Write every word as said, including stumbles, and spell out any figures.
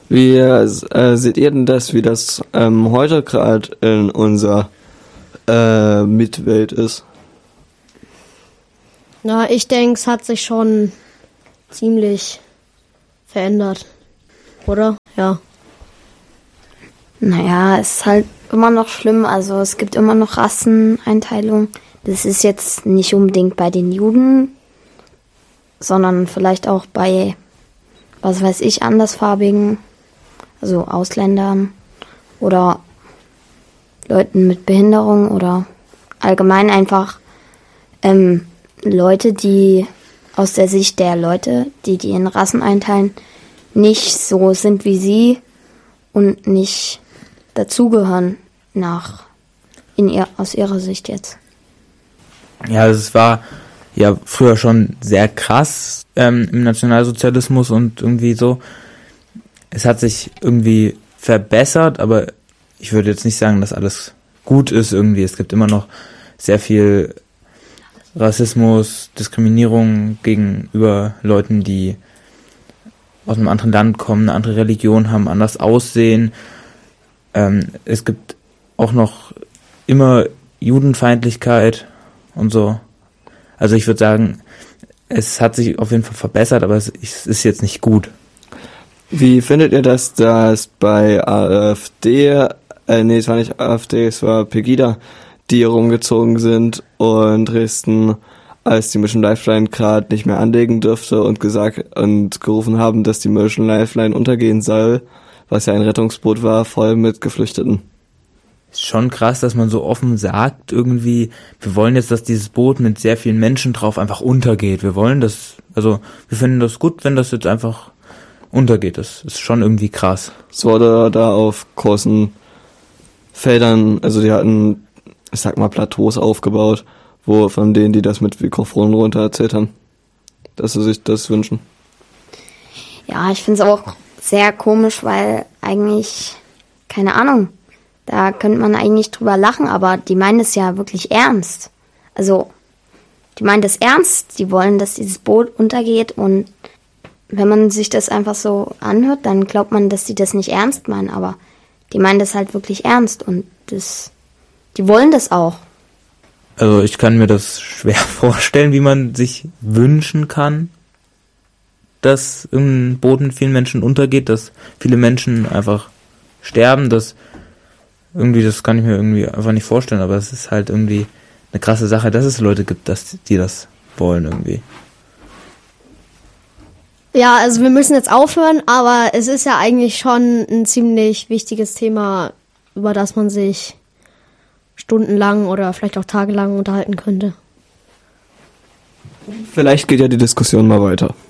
Wie äh, seht ihr denn das, wie das ähm, heute gerade in unserer äh, Mitwelt ist? Na, ich denke, es hat sich schon ziemlich verändert, oder? Ja. Naja, es ist halt immer noch schlimm. Also es gibt immer noch Rasseneinteilung. Das ist jetzt nicht unbedingt bei den Juden, sondern vielleicht auch bei, was weiß ich, Andersfarbigen, also Ausländern oder Leuten mit Behinderung oder allgemein einfach ähm, Leute, die aus der Sicht der Leute, die die in Rassen einteilen, nicht so sind wie sie und nicht dazugehören nach in ihr aus ihrer Sicht jetzt. Ja, es war ja früher schon sehr krass ähm, im Nationalsozialismus und irgendwie so. Es hat sich irgendwie verbessert, aber ich würde jetzt nicht sagen, dass alles gut ist irgendwie. Es gibt immer noch sehr viel Rassismus, Diskriminierung gegenüber Leuten, die aus einem anderen Land kommen, eine andere Religion haben, anders aussehen. Ähm, es gibt auch noch immer Judenfeindlichkeit und so. Also ich würde sagen, es hat sich auf jeden Fall verbessert, aber es ist jetzt nicht gut. Wie findet ihr das, dass bei AfD, äh, nee, es war nicht AfD, es war Pegida, die rumgezogen sind und Dresden, als die Mission Lifeline gerade nicht mehr anlegen dürfte und gesagt und gerufen haben, dass die Mission Lifeline untergehen soll, was ja ein Rettungsboot war, voll mit Geflüchteten. Ist schon krass, dass man so offen sagt, irgendwie, wir wollen jetzt, dass dieses Boot mit sehr vielen Menschen drauf einfach untergeht. Wir wollen das, also wir finden das gut, wenn das jetzt einfach untergeht. Das ist schon irgendwie krass. Es wurde da auf großen Feldern, also die hatten, ich sag mal, Plateaus aufgebaut, wo von denen, die das mit Mikrofonen runter erzählt haben, dass sie sich das wünschen. Ja, ich finde es auch sehr komisch, weil eigentlich, keine Ahnung, da könnte man eigentlich drüber lachen, aber die meinen es ja wirklich ernst. Also, die meinen das ernst, die wollen, dass dieses Boot untergeht und wenn man sich das einfach so anhört, dann glaubt man, dass die das nicht ernst meinen, aber die meinen das halt wirklich ernst und das, die wollen das auch. Also ich kann mir das schwer vorstellen, wie man sich wünschen kann, dass irgendein Boot mit vielen Menschen untergeht, dass viele Menschen einfach sterben, dass irgendwie, das kann ich mir irgendwie einfach nicht vorstellen, aber es ist halt irgendwie eine krasse Sache, dass es Leute gibt, dass die das wollen irgendwie. Ja, also wir müssen jetzt aufhören, aber es ist ja eigentlich schon ein ziemlich wichtiges Thema, über das man sich stundenlang oder vielleicht auch tagelang unterhalten könnte. Vielleicht geht ja die Diskussion mal weiter.